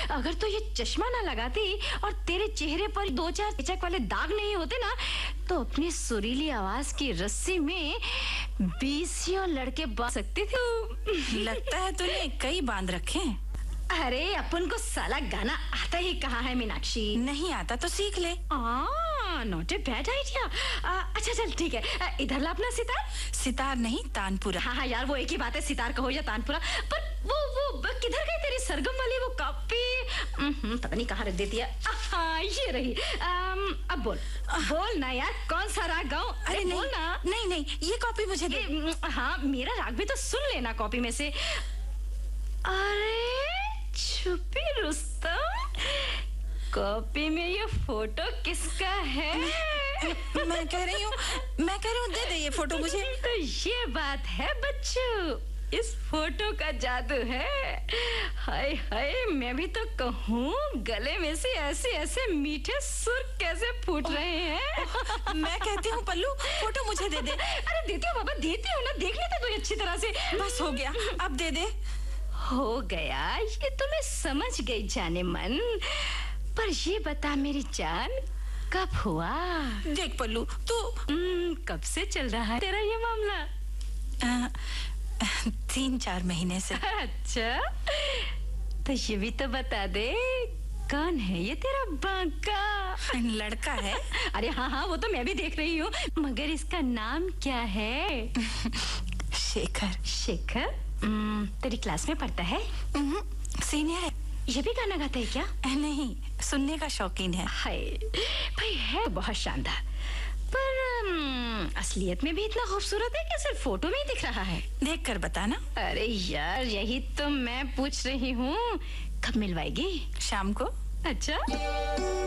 अगर तो ये चश्मा ना लगाती और तेरे चेहरे पर 2-4 चेचक वाले दाग नहीं होते ना, तो अपनी सुरीली आवाज की रस्सी में 20 लड़के बांध सकती थी। लगता है तूने कई बांध रखे हैं। अरे अपन को साला गाना आता ही कहाँ है मीनाक्षी। नहीं आता तो सीख ले। Not a bad idea. अच्छा चल ठीक है, इधर ला अपना सितार। सितार नहीं, तानपुरा। हाँ यार, वो एक ही बात है, सितार कहो या तानपुरा। पर वो किधर गई तेरी सरगम वाली वो कॉपी? पता नहीं कहाँ रख देती है। हाँ ये रही। अब बोल ना यार, कौन सा राग गाऊं? अरे बोल ना। नहीं, ये कॉपी मुझे दे। हाँ मेरा राग भी तो सुन लेना कॉपी में से। अरे छुपी रुस्तम, कॉपी में ये फोटो किसका है? मैं कह रही हूँ दे दे ये फोटो मुझे। तो ये बात है बच्चों, इस फोटो का जादू है। हाय हाय, मैं भी तो कहूँ गले में से ऐसे ऐसे मीठे सुर कैसे फूट रहे हैं। मैं कहती हूँ पल्लू, फोटो मुझे दे दे। अरे देती हूँ बाबा, देती हूँ ना, देख लेते तो अच्छी तरह से। बस हो गया, अब दे दे। हो गया, ये तो मैं समझ गई जाने मन। पर ये बता मेरी जान, कब हुआ? देख पल्लू, तू कब से चल रहा है तेरा ये मामला? 3-4 महीने से। अच्छा, तो ये भी तो बता दे, कौन है ये तेरा बांका? लड़का है। अरे हाँ, वो तो मैं भी देख रही हूँ, मगर इसका नाम क्या है? शेखर। शेखर? तेरी क्लास में पढ़ता है? सीनियर है। ये भी गाना गाता है क्या? नहीं, सुनने का शौकीन है। हाय भाई, है बहुत शानदार, पर असलियत में भी इतना खूबसूरत है कि सिर्फ फोटो में ही दिख रहा है? देख कर बताना। अरे यार, यही तो मैं पूछ रही हूँ, कब मिलवाएगी? शाम को। अच्छा।